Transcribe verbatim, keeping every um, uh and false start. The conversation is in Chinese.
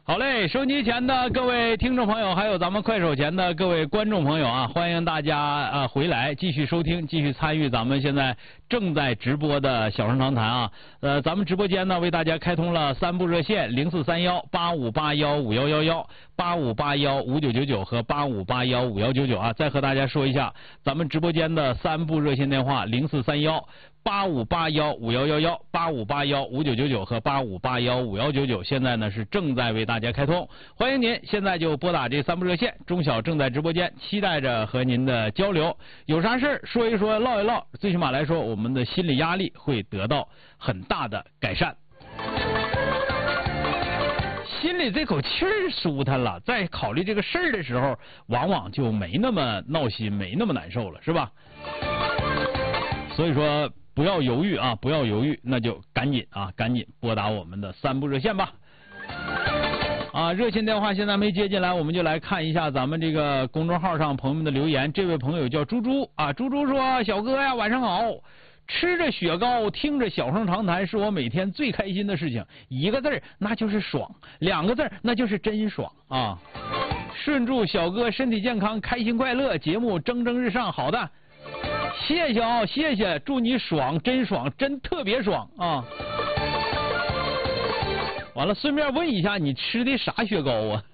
好嘞，收音机前的各位听众朋友，还有咱们快手前的各位观众朋友啊，欢迎大家啊回来继续收听，继续参与咱们现在正在直播的小声长谈啊。呃，咱们直播间呢为大家开通了三部热线零四三幺八五八幺五幺幺幺、八五八幺五九九九和八五八幺五幺九九啊。再和大家说一下，咱们直播间的三部热线电话零四三幺。八五八幺五幺幺幺、八五八幺五九九九和八五八幺五幺九九，现在呢是正在为大家开通，欢迎您现在就拨打这三部热线，钟晓正在直播间，期待着和您的交流，有啥事说一说，唠一唠，最起码来说，我们的心理压力会得到很大的改善。心里这口气儿舒坦了，在考虑这个事儿的时候，往往就没那么闹心，没那么难受了，是吧？所以说。不要犹豫啊！不要犹豫，那就赶紧啊，赶紧拨打我们的三部热线吧。啊，热线电话现在没接进来，我们就来看一下咱们这个公众号上朋友们的留言。这位朋友叫猪猪啊，猪猪说：“小哥呀，晚上好！吃着雪糕，听着小声长谈，是我每天最开心的事情。一个字儿，那就是爽；两个字儿，那就是真爽啊！顺祝小哥身体健康，开心快乐，节目蒸蒸日上。好的。”谢谢啊，谢谢，祝你爽，真爽，真特别爽啊！完了，顺便问一下，你吃的啥雪糕啊？